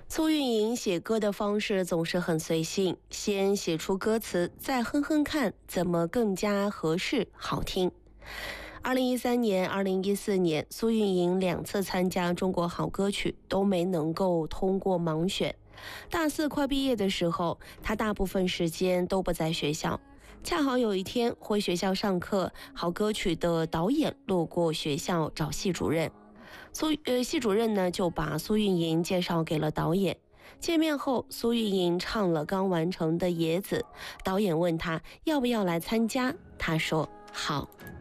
苏运莹写歌的方式总是很随性，先写出歌词，再哼哼看怎么更加合适好听。2013年、2014年，苏运莹2次参加中国好歌曲都没能够通过盲选。大4快毕业的时候，她大部分时间都不在学校。恰好有一天回学校上课，好歌曲的导演路过学校找系主任。系主任呢就把苏运莹介绍给了导演。见面后，苏运莹唱了刚完成的《野子》，导演问她要不要来参加，她说好。